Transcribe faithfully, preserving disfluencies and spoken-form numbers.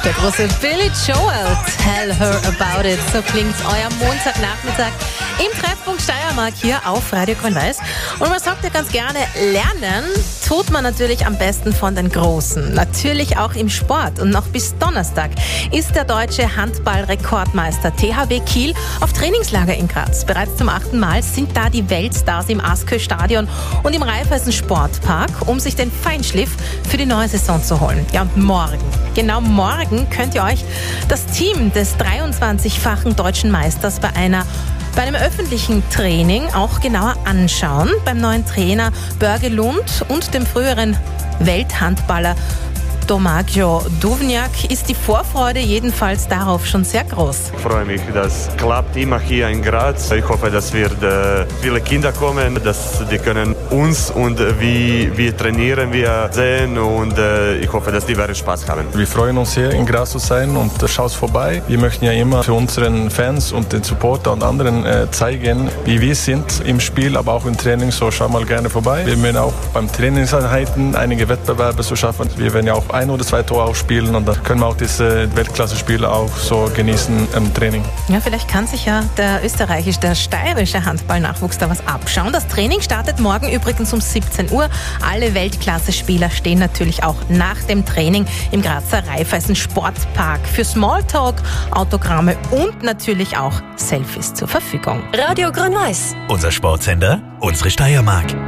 Der große Billy Joel, Tell Her About It. So klingt euer Montagnachmittag im Treffpunkt Steiermark hier auf Radio Grün-Weiß. Und man sagt ja ganz gerne, lernen tut man natürlich am besten von den Großen. Natürlich auch im Sport. Und noch bis Donnerstag ist der deutsche Handball-Rekordmeister T H W Kiel auf Trainingslager in Graz. Bereits zum achten Mal sind da die Weltstars im Askö-Stadion und im Raiffeisen-Sportpark, um sich den Feinschliff für die neue Saison zu holen. Ja, und morgen, genau morgen, könnt ihr euch das Team des dreiundzwanzigfachen deutschen Meisters bei einer bei einem öffentlichen Training auch genauer anschauen. Beim neuen Trainer Börge Lund und dem früheren Welthandballer Domagoj Duvnjak ist die Vorfreude jedenfalls darauf schon sehr groß. Ich freue mich, dass es klappt immer hier in Graz. Ich hoffe, dass wir äh, viele Kinder kommen, dass die können uns und äh, wie wir trainieren, wir sehen und äh, ich hoffe, dass die werden Spaß haben. Wir freuen uns hier in Graz zu sein und äh, schaut vorbei. Wir möchten ja immer für unseren Fans und den Supporter und anderen äh, zeigen, wie wir sind im Spiel, aber auch im Training. So schau mal gerne vorbei. Wir werden auch beim Trainingseinheiten einige Wettbewerbe so schaffen. Wir werden ja auch ein oder zwei Tore auch spielen und dann können wir auch diese Weltklasse-Spiele auch so genießen im Training. Ja, vielleicht kann sich ja der österreichische, der steirische Handballnachwuchs da was abschauen. Das Training startet morgen übrigens um siebzehn Uhr. Alle Weltklasse-Spieler stehen natürlich auch nach dem Training im Grazer Raiffeisen-Sportpark für Smalltalk, Autogramme und natürlich auch Selfies zur Verfügung. Radio Grün-Weiß. Unser Sportsender, unsere Steiermark.